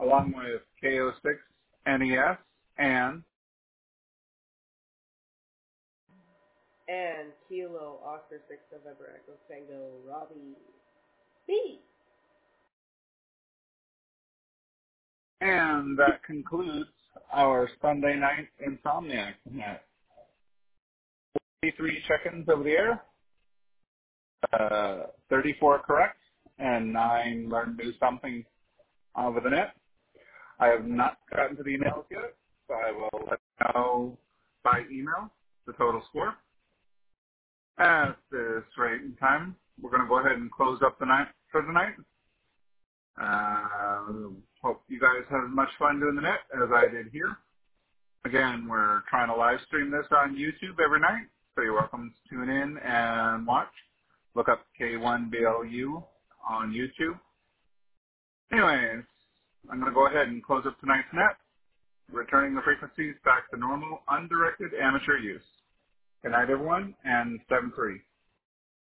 along with KO6NES and And Kilo Oscar 6 November Echo Tango Robbie B. and that concludes our Sunday night Insomniac Net. 43 check-ins over the air, 34 correct, and 9 learned to do something over the net. I have not gotten to the emails yet, so I will let you know by email the total score. At this rate in time, we're going to go ahead and close up the night for the night. Hope you guys had as much fun doing the net as I did here. Again, we're trying to live stream this on YouTube every night, so you're welcome to tune in and watch. Look up K1BLU on YouTube. Anyways, I'm going to go ahead and close up tonight's net, returning the frequencies back to normal, undirected amateur use. Good night, everyone, and 7-3.